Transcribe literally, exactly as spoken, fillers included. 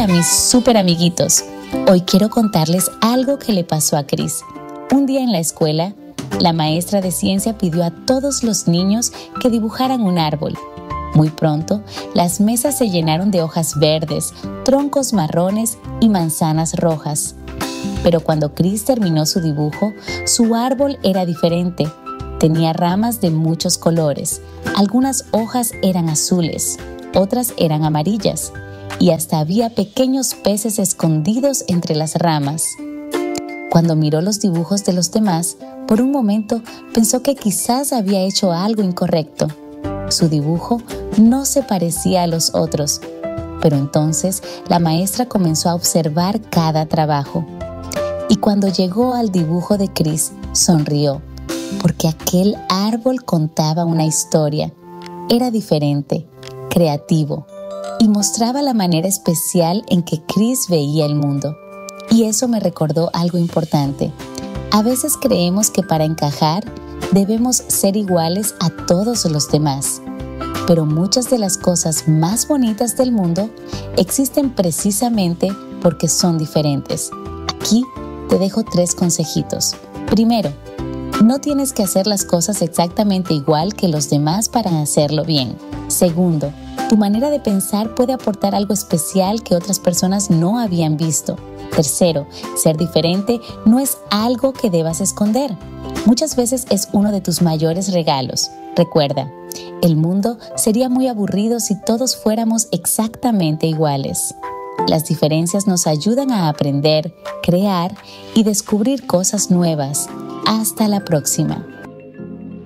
Hola mis super amiguitos, hoy quiero contarles algo que le pasó a Chris. Un día en la escuela, la maestra de ciencia pidió a todos los niños que dibujaran un árbol. Muy pronto, las mesas se llenaron de hojas verdes, troncos marrones y manzanas rojas. Pero cuando Chris terminó su dibujo, su árbol era diferente. Tenía ramas de muchos colores. Algunas hojas eran azules, otras eran amarillas, y hasta había pequeños peces escondidos entre las ramas. Cuando miró los dibujos de los demás, por un momento pensó que quizás había hecho algo incorrecto. Su dibujo no se parecía a los otros, pero entonces la maestra comenzó a observar cada trabajo. Y cuando llegó al dibujo de Chris, sonrió, porque aquel árbol contaba una historia. Era diferente, creativo, y mostraba la manera especial en que Chris veía el mundo. Y eso me recordó algo importante. A veces creemos que para encajar debemos ser iguales a todos los demás. Pero muchas de las cosas más bonitas del mundo existen precisamente porque son diferentes. Aquí te dejo tres consejitos. Primero, no tienes que hacer las cosas exactamente igual que los demás para hacerlo bien. Segundo, tu manera de pensar puede aportar algo especial que otras personas no habían visto. Tercero, ser diferente no es algo que debas esconder. Muchas veces es uno de tus mayores regalos. Recuerda, el mundo sería muy aburrido si todos fuéramos exactamente iguales. Las diferencias nos ayudan a aprender, crear y descubrir cosas nuevas. Hasta la próxima.